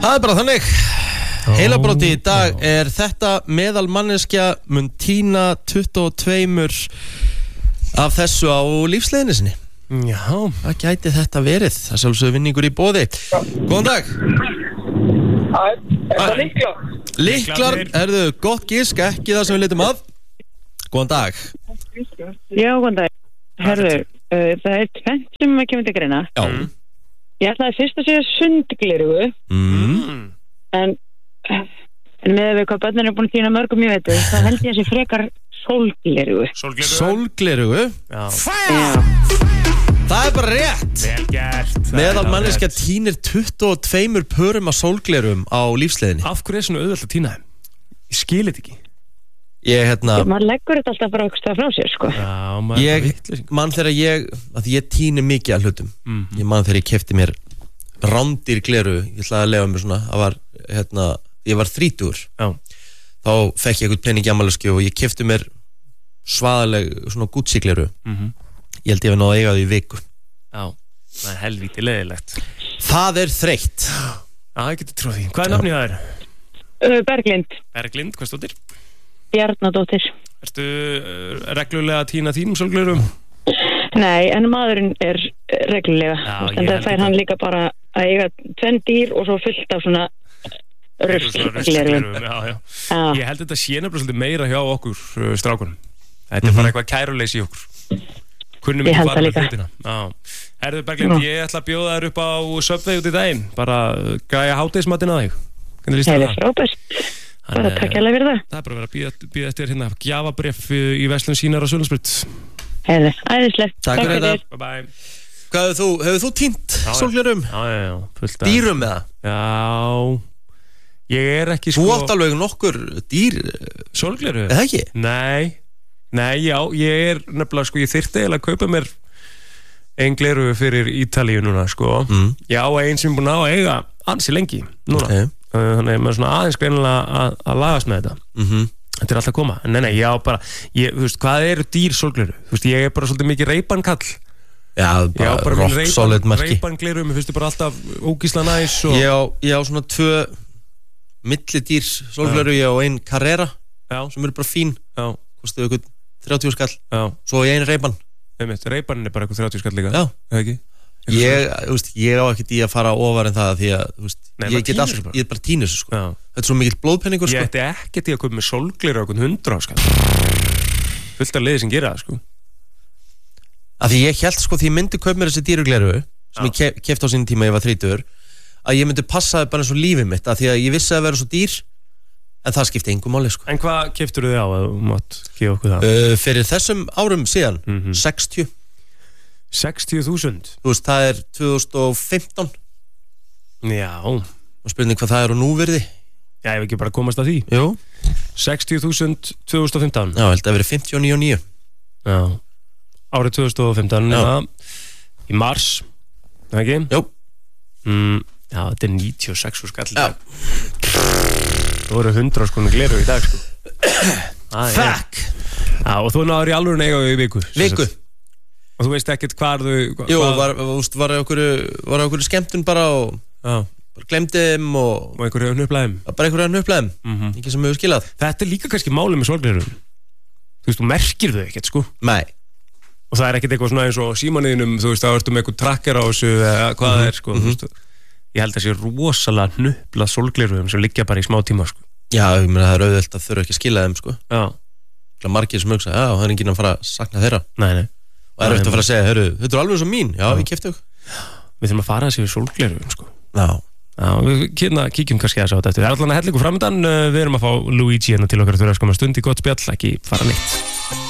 Það bara þannig. Heilabróti í dag er þetta meðal manneskja mun týna 22 af þessu á lífsleiðinni sinni. Já. Það gæti þetta verið. Það sjálfsögðu vinningur í boði. Góðan dag. Er það líklar? Líklar, erðu gott gísk, ekki það sem við leitum að. Góðan dag. Já, góðan dag. Herðu, það er tvennt sem kemur til greina. Já. Ég ætlaði fyrst að segja sundglerugu. En með við hvað börnir er búin að týna mörgum ég veit það held ég að sé frekar sólglerugu. Sólglerugu? Já. Það er bara rétt. Vel gert. Meðal manneskja týnir 22 pörum af sólglerugum á lífsleiðinni. Af hverju er svona auðvelt að týna þeim? Ég skil þetta ekki. Maður leggur þetta alltaf bara okkur frá sér, sko. Já, ég man þegar ég týni mikið af hlutum. Ég man þegar ég keypti mér rándýr gleru. Ég ætlaði að lefa mér svona. Það var, ég var 30. Já. Þá fekk ég eitthvað pening í afmælisgjöf og ég keypti mér svaðaleg svona Gucci gleru. Ég held ég hef náð að eiga því í viku. Já, það er helvíti leiðilegt. Það er þreytt. Já, ég geti trúið því. Hvað er nafnið það er? Berglind. Berglind, hvað stóttir? Bjarnadóttir. Ertu reglulega að týna þínum sólglerum? Nei, en maðurinn er reglulega. En það fær hann líka bara að eiga 2 dýr og svo fullt af svona ruslglerum. Já. Ég held þetta sé nefnilega svolítið meira hjá okkur strákunum. Þetta er bara eitthvað kæruleysi í okkur. Kunnum ekki fara með hlutina. Herðu Berglind, ég ætla að bjóða þér upp á Subway út í daginn. Bara græja hádegismatinn að þig. Hvernig líst þér það? Frábært. Bara takk hérlega fyrir það. Það er bara að vera að bíða eftir hérna gjafabréf í verslun Sínar á Sölundsbraut. Herðu, æðislegt. Takk fyrir þetta. Bye bye. Hvað hefur þú týnt sólglerum? Já, fullt af Dýrum með það? Já. Ég er ekki Þú átt alveg nokkur dýr sólgleru? Eða ekki? Nei, já, ég er nefnilega, ég þyrfti eiginlega að kaupa mér ein gleru fyrir Ítalíu núna, Já, ein sem er búin að eiga ansi lengi núna. Þannig að maður svona aðeins greinilega að lagast með þetta. Þetta er alltaf að koma. Nei, já, bara, þú veist, hvað eru dýr sólgleru? Þú veist, ég er bara svolítið mikið Ray-Ban-kall. Já, bara rock solid merki. Ray-Ban-gleru, mér finnst þetta bara alltaf ógísla næs og... Ég á svona 2 millidýr sólgleru, ég á ein Carrera sem eru bara fín. Já. Kostuðu eitthvað 30 skall. Já. Svo ég ein Ray-Ban. Ray-Ban er bara eitthvað 30 skall líka. Já. Eða ekki? Ég á ekkert í að fara ofar en það því að ég get alltaf, ég er bara týnus Þetta er svo mikill blóðpenningur Ég ætti ekkert í að kaupa með sólgleru á okkur 100 fullt af liði sem gera það Af því ég held því ég myndi kaupa mér þessi dýrugleru sem ég keypti á sínum tíma ég var 30 að ég myndi passa það bara eins og lífið mitt af því að ég vissi að vera svo dýr en það skipti engu máli En hvað keyptir þið á að þú mátt gefa okkur það? Fyrir þessum árum síðan 60 60.000 Þú veist, það er 2015 Já Og spurning hvað það er á núvirði Já, ég hef ekki bara komast að því Jú 60.000 2015 Já, held að verið 59 Já Árið 2015 Í mars Það ekki? Jú Já, þetta er 96 skall Já Það voru 100 skonu gleru í dag Fuck Já, og þú náður í alveg eiga í viku Viku Og þú veist ekkert hvar þau... Jú, var okkur skemmtun bara og bara glemdi þeim og einhverju hnuplæðum. Bara einhverju hnuplæðum, ekki sem hefur skilað. Þetta er líka kannski málið með sólglerun. Þú veist, þú merkir þau ekkert, Nei. Og það er ekkert eitthvað svona eins og símanniðinum, þú veist, þá ertu með eitthvað tracker á þessu eða hvað það er, Þú veist, ég held að það sé rosalega hnuplað sólglerun sem liggja bara í smá tíma, Já, ég meina það er auðvelt að þurfa ekki að skila þeim, Já. Margir sem hugsa, það er enginn að fara að sakna þeirra. Nei. Og það er eftir að fara að segja, hörru, þetta er alveg eins og mín Já, ég keypti þau Við þurfum að fara þessi við sólglerun, Já, við kíkjum kannski að þetta Það er allan að hellingu framöndan Við erum að fá Luigi hérna til okkar að þurfa að skoma stund í gott spjall Ekki fara neitt